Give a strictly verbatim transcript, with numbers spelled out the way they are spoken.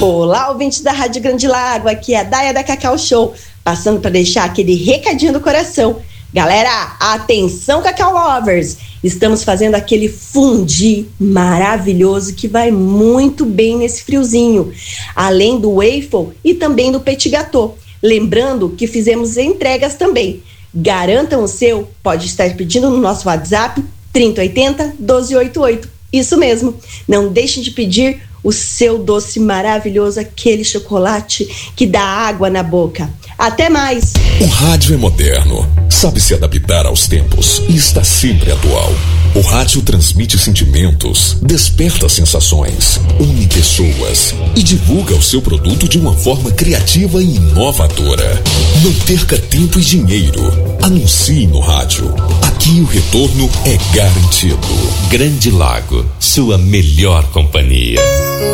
Olá, ouvintes da Rádio Grande Lago, aqui é a Daia da Cacau Show, passando para deixar aquele recadinho do coração. Galera, atenção Cacau Lovers, estamos fazendo aquele fundi maravilhoso que vai muito bem nesse friozinho, além do waffle e também do petit gâteau. Lembrando que fizemos entregas também. Garantam o seu, pode estar pedindo no nosso WhatsApp trinta oitenta, doze oitenta e oito. Isso mesmo, não deixem de pedir o seu doce maravilhoso, aquele chocolate que dá água na boca. Até mais! O rádio é moderno, sabe se adaptar aos tempos e está sempre atual. O rádio transmite sentimentos, desperta sensações, une pessoas e divulga o seu produto de uma forma criativa e inovadora. Não perca tempo e dinheiro. Anuncie no rádio. Aqui o retorno é garantido. Grande Lago, sua melhor companhia.